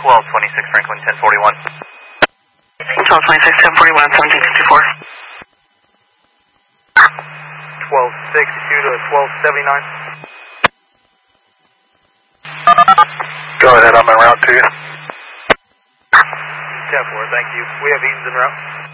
1226 Franklin 1041. 1226 1041 1754. 1262 to 1279. Go ahead, I'm en route to you. 10-4, thank you. We have Eaton's en route.